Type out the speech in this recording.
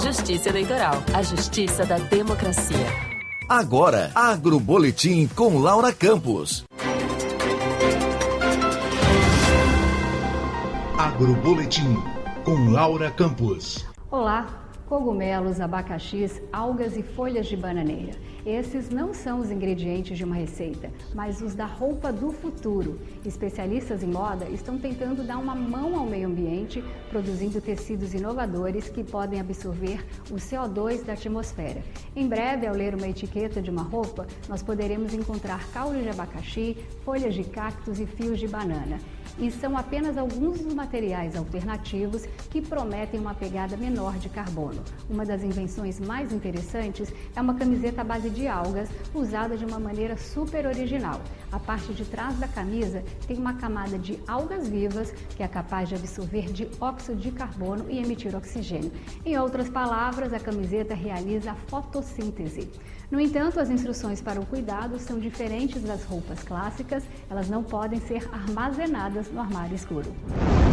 Justiça Eleitoral, a justiça da democracia. Agora, Agroboletim com Laura Campos. Agroboletim com Laura Campos. Olá! Cogumelos, abacaxis, algas e folhas de bananeira. Esses não são os ingredientes de uma receita, mas os da roupa do futuro. Especialistas em moda estão tentando dar uma mão ao meio ambiente, produzindo tecidos inovadores que podem absorver o CO2 da atmosfera. Em breve, ao ler uma etiqueta de uma roupa, nós poderemos encontrar caules de abacaxi, folhas de cactos e fios de banana. E são apenas alguns dos materiais alternativos que prometem uma pegada menor de carbono. Uma das invenções mais interessantes é uma camiseta à base de algas, usada de uma maneira super original. A parte de trás da camisa tem uma camada de algas vivas que é capaz de absorver dióxido de carbono e emitir oxigênio. Em outras palavras, a camiseta realiza a fotossíntese. No entanto, as instruções para o cuidado são diferentes das roupas clássicas, elas não podem ser armazenadas no armário escuro.